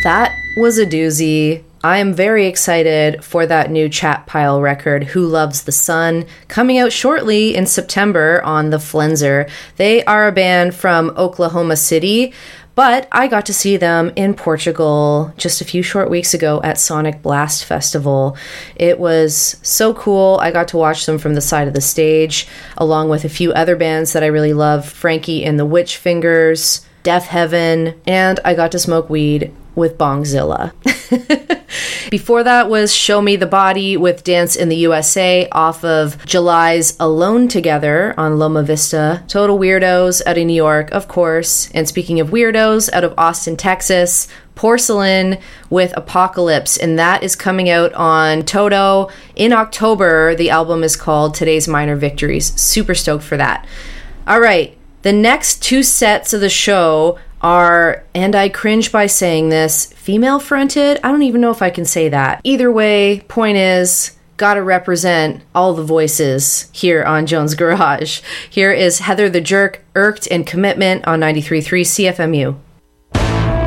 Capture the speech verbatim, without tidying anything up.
That was a doozy. I am very excited for that new Chat Pile record, Who Loves the Sun, coming out shortly in September on the Flenser. They are a band from Oklahoma City, but I got to see them in Portugal just a few short weeks ago at Sonic Blast Festival. It was so cool. I got to watch them from the side of the stage, along with a few other bands that I really love, Frankie and the Witch Fingers, Death Heaven, and I got to smoke weed with Bongzilla. Before that was Show Me the Body with Dance in the U S A off of July's Alone Together on Loma Vista. Total Weirdos out of New York, of course. And speaking of weirdos, out of Austin, Texas, Porcelain with Apocalypse, and that is coming out on Toto in October. The album is called Today's Minor Victories. Super stoked for that. All right, the next two sets of the show are, and I cringe by saying this, female fronted. I don't even know if I can say that. Either way, point is, gotta represent all the voices here on Jones Garage. Here is Heather the Jerk, Irked, and Commitment on ninety-three point three C F M U.